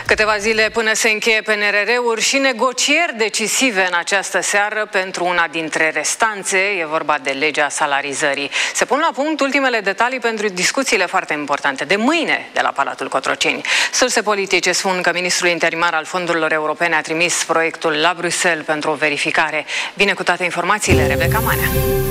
Câteva zile până se încheie PNRR-uri și negocieri decisive în această seară pentru una dintre restanțe, e vorba de legea salarizării. Se pun la punct ultimele detalii pentru discuțiile foarte importante de mâine de la Palatul Cotroceni. Surse politice spun că ministrul interimar al fondurilor europene a trimis proiectul la Bruxelles pentru o verificare. Bine cu toate informațiile, Rebecca Manea.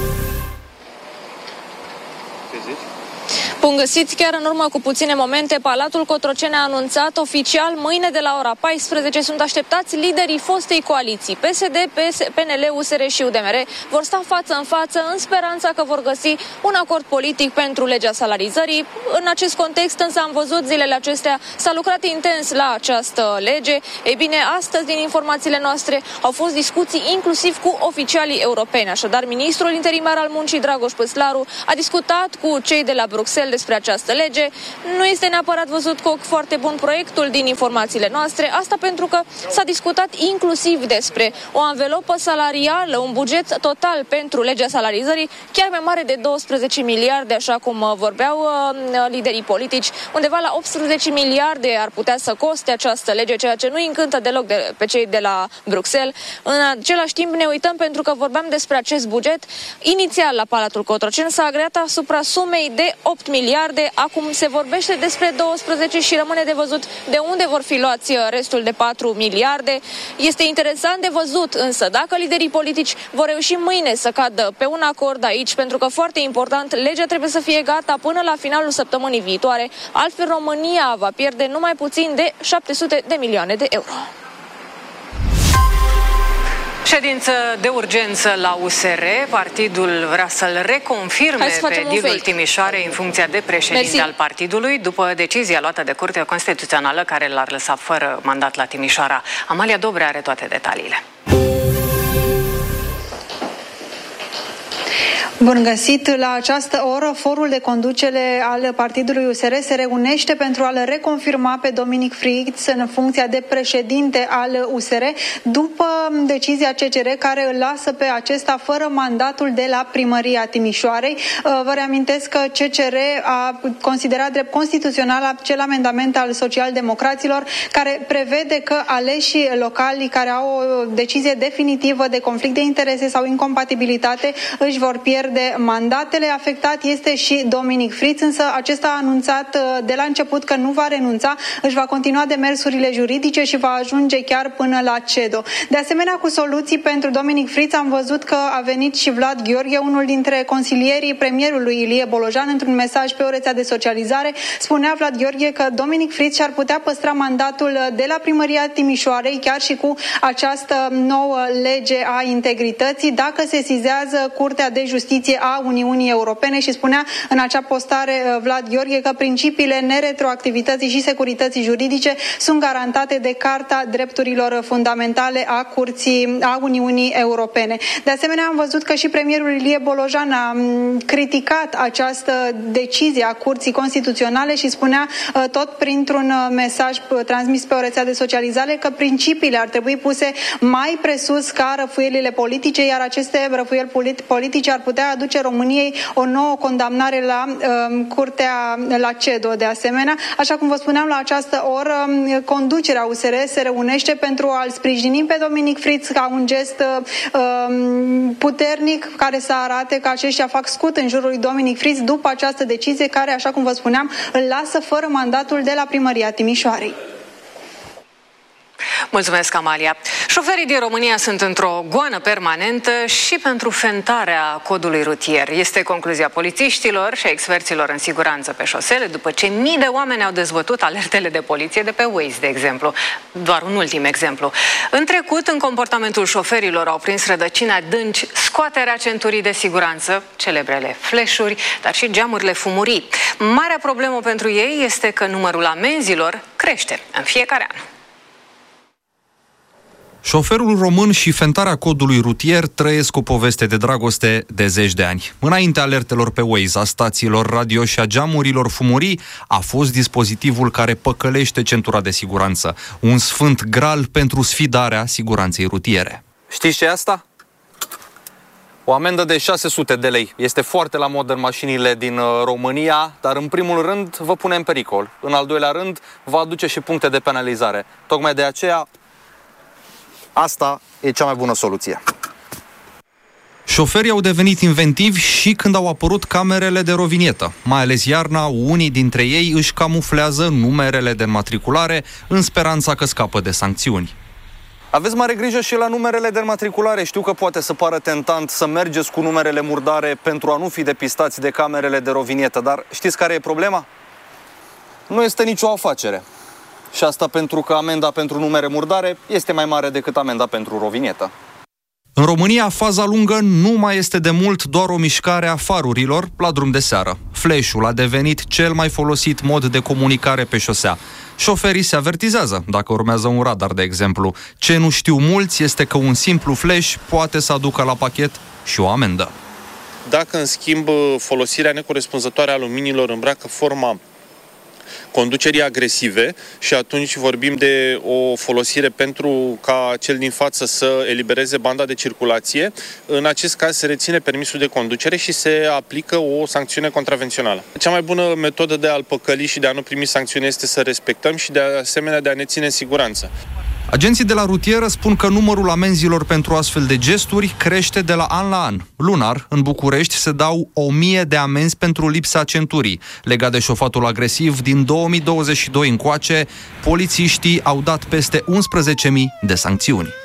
Bun găsit, chiar în urmă cu puține momente, Palatul Cotroceni a anunțat oficial mâine de la ora 14 sunt așteptați liderii fostei coaliții. PSD, PNL, USR și UDMR vor sta față în față în speranța că vor găsi un acord politic pentru legea salarizării. În acest context însă am văzut zilele acestea s-a lucrat intens la această lege. Ei bine, astăzi din informațiile noastre au fost discuții inclusiv cu oficialii europeni. Așadar, ministrul interimar al muncii Dragoș Păslaru a discutat cu cei de la Bruxelles despre această lege. Nu este neapărat văzut cu ochi foarte bun proiectul din informațiile noastre, asta pentru că s-a discutat inclusiv despre o anvelopă salarială, un buget total pentru legea salarizării, chiar mai mare de 12 miliarde, așa cum vorbeau liderii politici. Undeva la 18 miliarde ar putea să coste această lege, ceea ce nu încântă deloc pe cei de la Bruxelles. În același timp ne uităm, pentru că vorbeam despre acest buget, inițial la Palatul Cotroceni s-a agreat asupra sumei de 8 miliarde, acum se vorbește despre 12 și rămâne de văzut de unde vor fi luați restul de 4 miliarde. Este interesant de văzut însă dacă liderii politici vor reuși mâine să cadă pe un acord aici, pentru că foarte important, legea trebuie să fie gata până la finalul săptămânii viitoare, altfel România va pierde numai puțin de 700 de milioane de euro. Ședință de urgență la USR. Partidul vrea să-l reconfirme pe edilul Timișoarei în funcția de președinte al partidului, după decizia luată de Curtea Constituțională care l-ar lăsa fără mandat la Timișoara. Amalia Dobre are toate detaliile. Bun găsit! La această oră, forul de conducere al partidului USR se reunește pentru a-l reconfirma pe Dominic Fritz în funcția de președinte al USR, după decizia CCR care îl lasă pe acesta fără mandatul de la primăria Timișoarei. Vă reamintesc că CCR a considerat drept constituțional acel amendament al socialdemocraților care prevede că aleșii locali care au o decizie definitivă de conflict de interese sau incompatibilitate își vor pierde mandatele. Afectat este și Dominic Fritz, însă acesta a anunțat de la început că nu va renunța, își va continua demersurile juridice și va ajunge chiar până la CEDO. De asemenea, cu soluții pentru Dominic Fritz am văzut că a venit și Vlad Gheorghe, unul dintre consilierii premierului Ilie Bolojan. Într-un mesaj pe o rețea de socializare spunea Vlad Gheorghe că Dominic Fritz și-ar putea păstra mandatul de la primăria Timișoarei, chiar și cu această nouă lege a integrității, dacă se sizează Curtea de Justiție a Uniunii Europene. Și spunea în acea postare Vlad Gheorghe că principiile neretroactivității și securității juridice sunt garantate de Carta Drepturilor Fundamentale a Uniunii Europene. De asemenea, am văzut că și premierul Ilie Bolojan a criticat această decizie a Curții Constituționale și spunea tot printr-un mesaj transmis pe o rețea de socializare că principiile ar trebui puse mai presus ca răfuielile politice, iar aceste răfuieli politice ar putea aduce României o nouă condamnare la Curtea, la CEDO. De asemenea, așa cum vă spuneam, la această oră conducerea USR se reunește pentru a-l sprijini pe Dominic Fritz ca un gest puternic care să arate că aceștia fac scut în jurul lui Dominic Fritz după această decizie care, așa cum vă spuneam, îl lasă fără mandatul de la primăria Timișoarei. Mulțumesc, Amalia. Șoferii din România sunt într-o goană permanentă și pentru fentarea codului rutier. Este concluzia polițiștilor și a experților în siguranță pe șosele, după ce mii de oameni au dezbătut alertele de poliție de pe Waze, de exemplu. Doar un ultim exemplu. În trecut, în comportamentul șoferilor au prins rădăcini adânci scoaterea centurii de siguranță, celebrele flash-uri, dar și geamurile fumurii. Marea problemă pentru ei este că numărul amenzilor crește în fiecare an. Șoferul român și fentarea codului rutier trăiesc o poveste de dragoste de zeci de ani. Înainte alertelor pe Waze, a stațiilor radio și a geamurilor fumurii, a fost dispozitivul care păcălește centura de siguranță. Un sfânt gral pentru sfidarea siguranței rutiere. Știți ce e asta? O amendă de 600 de lei. Este foarte la modă în mașinile din România, dar în primul rând vă pune în pericol. În al doilea rând, va aduce și puncte de penalizare. Tocmai de aceea, asta e cea mai bună soluție. Șoferii au devenit inventivi și când au apărut camerele de rovinietă. Mai ales iarna, unii dintre ei își camuflează numerele de înmatriculare în speranța că scapă de sancțiuni. Aveți mare grijă și la numerele de înmatriculare. Știu că poate să pară tentant să mergeți cu numerele murdare pentru a nu fi depistați de camerele de rovinietă, dar știți care e problema? Nu este nicio afacere. Și asta pentru că amenda pentru numere murdare este mai mare decât amenda pentru rovinietă. În România, faza lungă nu mai este de mult doar o mișcare a farurilor la drum de seară. Flash-ul a devenit cel mai folosit mod de comunicare pe șosea. Șoferii se avertizează dacă urmează un radar, de exemplu. Ce nu știu mulți este că un simplu flash poate să aducă la pachet și o amendă. Dacă, în schimb, folosirea necorespunzătoare a luminilor îmbracă forma conducerii agresive și atunci vorbim de o folosire pentru ca cel din față să elibereze banda de circulație, în acest caz se reține permisul de conducere și se aplică o sancțiune contravențională. Cea mai bună metodă de a-l păcăli și de a nu primi sancțiune este să respectăm și de asemenea de a ne ține în siguranță. Agenții de la rutieră spun că numărul amenzilor pentru astfel de gesturi crește de la an la an. Lunar, în București, se dau 1000 de amenzi pentru lipsa centurii. Legat de șofatul agresiv, din 2022 încoace, polițiștii au dat peste 11.000 de sancțiuni.